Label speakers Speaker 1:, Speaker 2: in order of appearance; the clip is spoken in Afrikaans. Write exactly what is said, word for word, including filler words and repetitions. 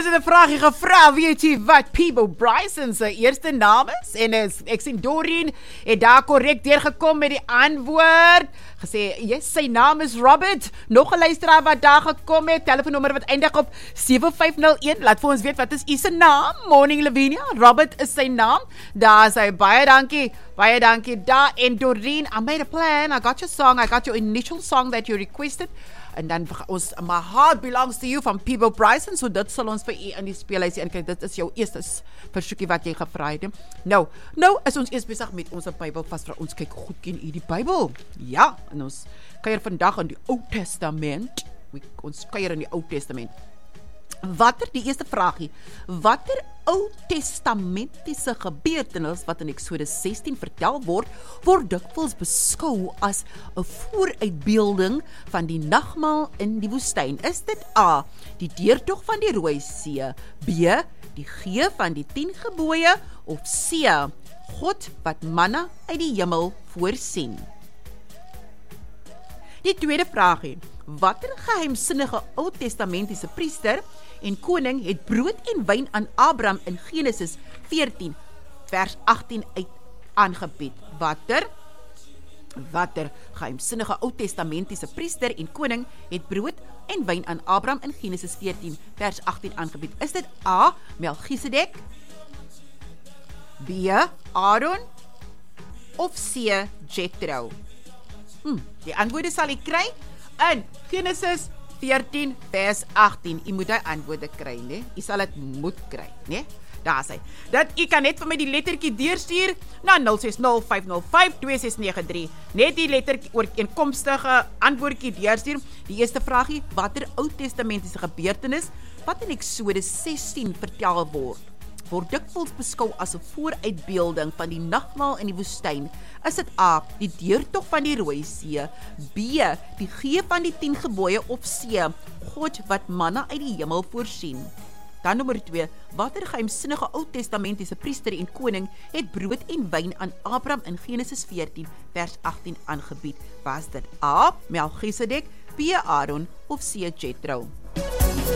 Speaker 1: Ons het 'n vraagie gevra, weet jy wat Peebo Bryson se eerste naam is? En is, ek sien Doreen het daar korrek deurgekom met die antwoord. Gesê, yes, sy naam is Robert. Nog 'n luisteraar wat daar gekom het, telefoonnommer wat eindig op sewe vyf nul een. Laat vir ons weet, wat is u se naam? Morning Lavinia, Robert is sy naam. Daar is hy, baie dankie, baie dankie. Daar en Doreen, I made a plan, I got your song, I got your initial song that you requested. En dan ons, My Heart Belongs to You van Peebo Bryson, so dit sal ons vir u in die speelhuisie inkry. Dit is jou eerste versoekie wat jy gevra het. Nou, nou is ons eers besig met ons Bybel vas vir ons kyk, goed ken u die Bybel? Ja, en ons kuier vandag in die Ou Testament. Ons kuier in die Ou Testament. Watter, die eerste vraagie, watter Ou Testamentiese gebeurtenis wat in Eksodus sestien vertel word, word dikwels beskou as 'n vooruitbeelding van die nagmaal in die woestyn? Is dit A, die deurtog van die Rooi See, B, die gee van die tien gebooie, of C, God wat manna uit die hemel voorsien? Die tweede vraagie, watter geheimsinnige Ou Testamentiese priester en koning het brood en wyn aan Abraham in Genesis veertien vers agttien uit aangebied? Watter watter geheimsinnige Ou Testamentiese priester en koning het brood en wyn aan Abraham in Genesis veertien vers agttien aangebied? Is dit A, Melchisedek, B, Aaron, of C, Jethro? Hm, die antwoorde sal jy kry in Genesis veertien vers agttien. Jy moet die antwoorde kry, ne? Jy sal dit moet kry, ne? Daar sê. Dat jy kan net vir my die lettertjie deurstuur na nul ses nul vyf nul vyf twee ses nege drie. Net die lettertjie ooreenkomstige antwoordjie deurstuur. Die eerste vraagie, watter Ou Testamentiese gebeurtenis wat in Eksodus sestien vertel word, word dikwels beskou as 'n vooruitbeelding van die nagmaal in die woestyn? Is dit A, die deurtog van die Rooi See, B, die gee van die tien gebooie, of C, God wat manna uit die hemel voorsien? Dan nommer twee, watter geheimsinnige Ou Testamentiese priester en koning het brood en wyn aan Abraham in Genesis veertien vers agttien aangebied? Was dit A, Melchisedek, B, Aaron, of C, Jethro?